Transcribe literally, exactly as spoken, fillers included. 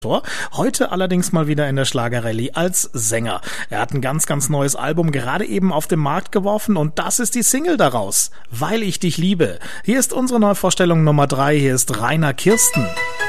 Heute allerdings mal wieder in der Schlagerrallye als Sänger. Er hat ein ganz, ganz neues Album gerade eben auf den Markt geworfen und das ist die Single daraus. Weil ich dich liebe. Hier ist unsere Neuvorstellung Nummer drei. Hier ist Rainer Kirsten.